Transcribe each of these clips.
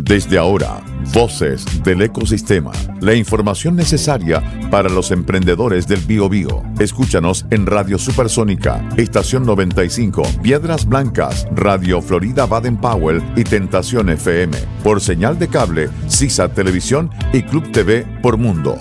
Desde ahora, Voces del Ecosistema. La información necesaria para los emprendedores del Biobío. Escúchanos en Radio Supersónica, Estación 95, Piedras Blancas, Radio Florida Baden-Powell y Tentación FM. Por señal de cable, CISA Televisión y Club TV por Mundo.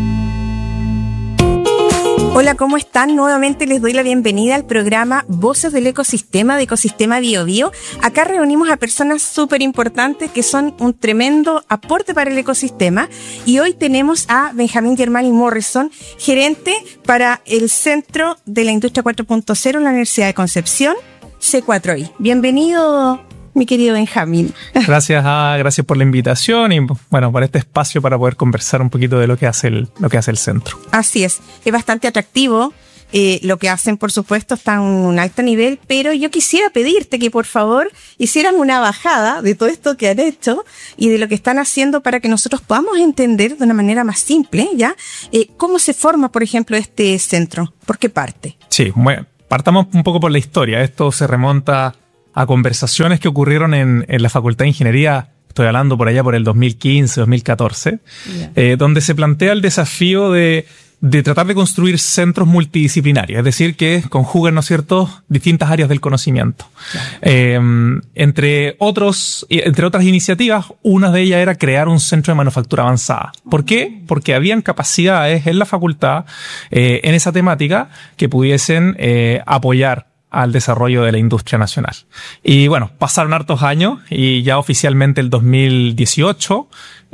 Hola, ¿cómo están? Nuevamente les doy la bienvenida al programa Voces del Ecosistema de Ecosistema Biobío. Acá reunimos a personas súper importantes que son un tremendo aporte para el ecosistema. Y hoy tenemos a Benjamín Germani Morrison, gerente para el Centro de la Industria 4.0 en la Universidad de Concepción, C4I. Bienvenido, mi querido Benjamín. Gracias por la invitación y bueno, por este espacio para poder conversar un poquito de lo que hace el centro. Así es bastante atractivo. Lo que hacen, por supuesto, está en un alto nivel, pero yo quisiera pedirte que por favor hicieran una bajada de todo esto que han hecho y de lo que están haciendo para que nosotros podamos entender de una manera más simple, ¿ya? ¿Cómo se forma, por ejemplo, este centro? ¿Por qué parte? Sí, bueno, partamos un poco por la historia. Esto se remonta a conversaciones que ocurrieron en la Facultad de Ingeniería, estoy hablando por allá por el 2015, 2014, donde se plantea el desafío de tratar de construir centros multidisciplinarios, es decir, que conjugan, ¿no es cierto?, distintas áreas del conocimiento. Claro. Entre otras iniciativas, una de ellas era crear un centro de manufactura avanzada. ¿Por qué? Porque habían capacidades en la facultad, en esa temática, que pudiesen apoyar al desarrollo de la industria nacional. Y bueno, pasaron hartos años y ya oficialmente el 2018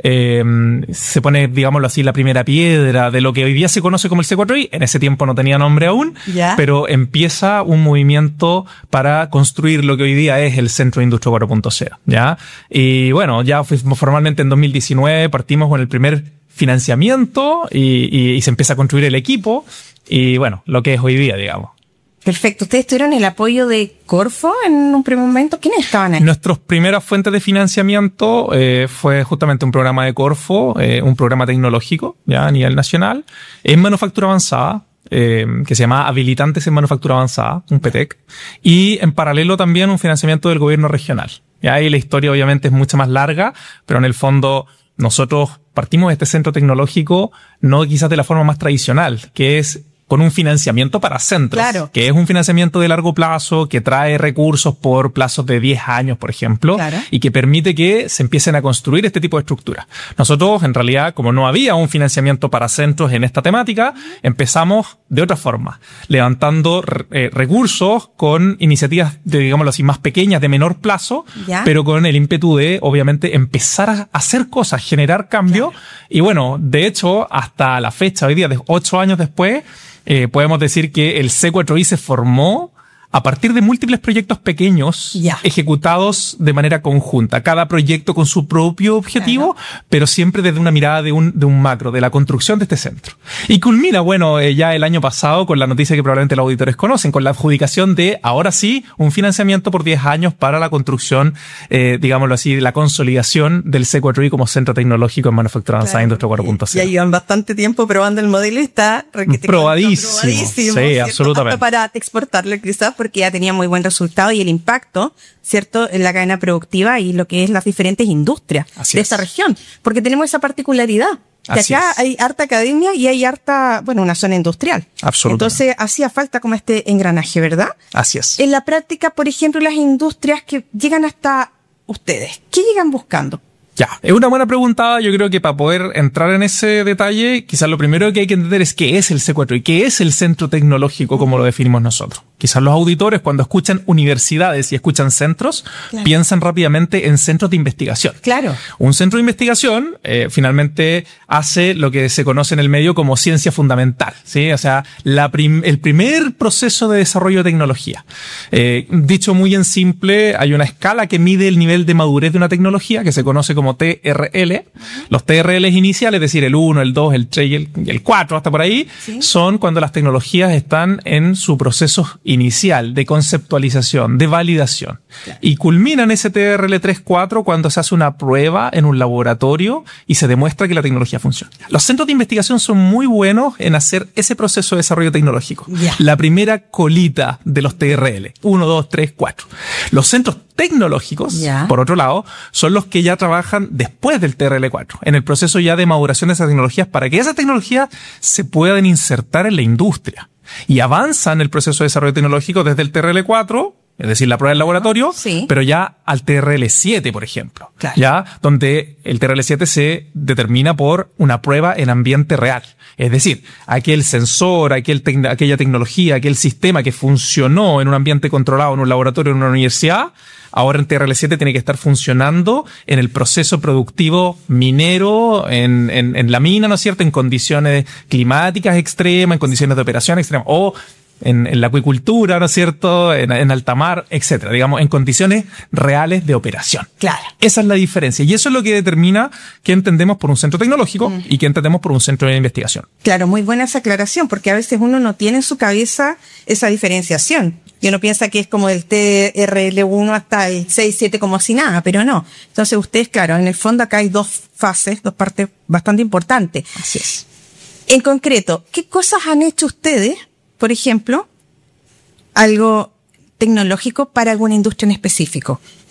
se pone, digámoslo así, la primera piedra de lo que hoy día se conoce como el C4I. En ese tiempo no tenía nombre aún, pero empieza un movimiento para construir lo que hoy día es el Centro de Industria 4.0, ¿ya? Y bueno, ya formalmente en 2019 partimos con el primer financiamiento y se empieza a construir el equipo y bueno, lo que es hoy día, digamos. Perfecto. ¿Ustedes tuvieron el apoyo de Corfo en un primer momento? ¿Quiénes estaban ahí? Nuestras primeras fuentes de financiamiento fue justamente un programa de Corfo, un programa tecnológico ya a nivel nacional, en manufactura avanzada, que se llama Habilitantes en Manufactura Avanzada, un PTEC, y en paralelo también un financiamiento del gobierno regional. Ya ahí la historia obviamente es mucho más larga, pero en el fondo nosotros partimos de este centro tecnológico no quizás de la forma más tradicional, que es con un financiamiento para centros, claro, que es un financiamiento de largo plazo, que trae recursos por plazos de 10 años, por ejemplo, claro, y que permite que se empiecen a construir este tipo de estructuras. Nosotros, en realidad, como no había un financiamiento para centros en esta temática, empezamos de otra forma, levantando recursos con iniciativas, digámoslo así, más pequeñas, de menor plazo, pero con el ímpetu de, obviamente, empezar a hacer cosas, generar cambio. Claro. Y bueno, de hecho, hasta la fecha, hoy día, 8 años después, podemos decir que el C4I se formó a partir de múltiples proyectos pequeños ejecutados de manera conjunta, cada proyecto con su propio objetivo, claro, pero siempre desde una mirada de un macro, de la construcción de este centro. Y culmina, bueno, ya el año pasado con la noticia que probablemente los auditores conocen, con la adjudicación de, ahora sí, un financiamiento por 10 años para la construcción, digámoslo así, de la consolidación del C4I como centro tecnológico en manufactura avanzada, claro, industria 4.0. Ya llevan bastante tiempo probando el modelo y está probadísimo. Sí, ¿cierto? Absolutamente. Hasta para exportarlo quizás, porque ya tenía muy buen resultado y el impacto, ¿cierto?, en la cadena productiva y lo que es las diferentes industrias de esta región. Porque tenemos esa particularidad. Que acá hay harta academia y hay harta, bueno, una zona industrial. Absolutamente. Entonces, hacía falta como este engranaje, ¿verdad? Así es. En la práctica, por ejemplo, las industrias que llegan hasta ustedes, ¿qué llegan buscando? Ya, es una buena pregunta. Yo creo que para poder entrar en ese detalle, quizás lo primero que hay que entender es qué es el C4 y qué es el centro tecnológico como lo definimos nosotros. Quizás los auditores, cuando escuchan universidades y escuchan centros, claro, piensan rápidamente en centros de investigación. Claro. Un centro de investigación finalmente hace lo que se conoce en el medio como ciencia fundamental, ¿sí? O sea, el primer proceso de desarrollo de tecnología. Dicho muy en simple, hay una escala que mide el nivel de madurez de una tecnología que se conoce como TRL. Los TRL iniciales, es decir, el 1, el 2, el 3 y el 4, hasta por ahí, ¿sí?, son cuando las tecnologías están en su proceso inicial, de conceptualización, de validación. Claro. Y culmina en ese TRL 3-4 cuando se hace una prueba en un laboratorio y se demuestra que la tecnología funciona. Los centros de investigación son muy buenos en hacer ese proceso de desarrollo tecnológico. La primera colita de los TRL. 1, 2, 3, 4. Los centros tecnológicos, por otro lado, son los que ya trabajan después del TRL4, en el proceso ya de maduración de esas tecnologías para que esas tecnologías se puedan insertar en la industria. Y avanzan el proceso de desarrollo tecnológico desde el TRL4, es decir, la prueba del laboratorio, pero ya al TRL7, por ejemplo, ya donde el TRL7 se determina por una prueba en ambiente real. Es decir, aquel sensor, aquella tecnología, aquel sistema que funcionó en un ambiente controlado, en un laboratorio, en una universidad, ahora en TRL7 tiene que estar funcionando en el proceso productivo minero, en la mina, ¿no es cierto?, en condiciones climáticas extremas, en condiciones de operación extremas, o en la acuicultura, ¿no es cierto?, en alta mar, etcétera, digamos, en condiciones reales de operación. Claro. Esa es la diferencia. Y eso es lo que determina qué entendemos por un centro tecnológico y qué entendemos por un centro de investigación. Claro, muy buena esa aclaración, porque a veces uno no tiene en su cabeza esa diferenciación. Y uno piensa que es como del TRL1 hasta el 6, 7 como si nada, pero no. Entonces ustedes, claro, en el fondo acá hay dos fases, dos partes bastante importantes. Así es. En concreto, ¿qué cosas han hecho ustedes, por ejemplo, algo tecnológico para alguna industria en específico?